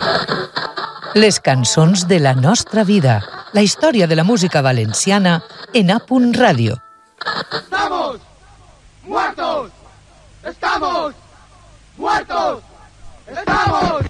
Les cançons de la nostra vida. La història de la música valenciana en A.Punt Ràdio. ¡Estamos muertos! ¡Estamos muertos! ¡Estamos